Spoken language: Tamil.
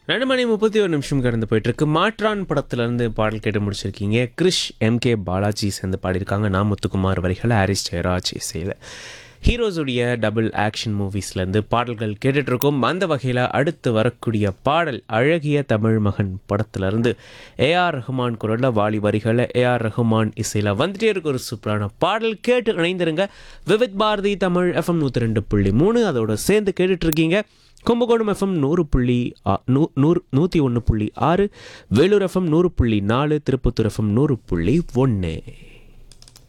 2 மணி 31 நிமிஷம் கடந்து போயிட்டுருக்கு. மாற்றான் படத்துலேருந்து பாடல் கேட்டு முடிச்சிருக்கீங்க. கிரிஷ் எம்கே பாலாஜி சேர்ந்து பாடியிருக்காங்க. நான் முத்துக்குமார் வரிகளை ஹாரிஸ் ஜெயராஜ் இசையில். ஹீரோஸுடைய டபுள் ஆக்ஷன் மூவிஸ்லேருந்து பாடல்கள் கேட்டுட்ருக்கோம். அந்த வகையில் அடுத்து வரக்கூடிய பாடல் அழகிய தமிழ் மகன் படத்துலேருந்து ஏஆர் ரஹ்மான் குரலில், வாலி வரிகளை ஏஆர் ரஹ்மான் இசையில் வந்துட்டே இருக்க ஒரு சூப்பரான பாடல். கேட்டு இணைந்திருங்க. விவித் பாரதி தமிழ் FM 102.3 அதோட சேர்ந்து கேட்டுட்ருக்கீங்க. Kumbakonam FM 101.6, Vellore FM 100.4, Tirupattur FM 100.1.